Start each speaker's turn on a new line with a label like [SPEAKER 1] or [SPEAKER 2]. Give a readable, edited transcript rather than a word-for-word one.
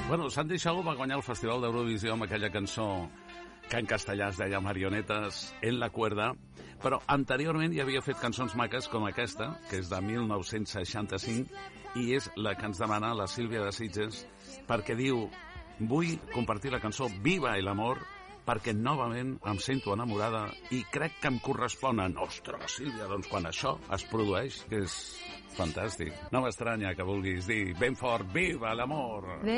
[SPEAKER 1] Bueno, Santi Xago va guanyar el Festival d'Eurovisió amb aquella cançó que en castellà es deia Marionetas en la cuerda, però anteriorment ja havia fet cançons maques com aquesta, que és de 1965, i és la que ens demana la Sílvia de Sitges, perquè diu: vull compartir la cançó Viva el amor, perquè novament em sento enamorada i crec que em corresponen. Ostres, Sílvia, doncs quan això es produeix, que és fantàstic. No m'estranya que vulguis dir ben fort Viva l'amor.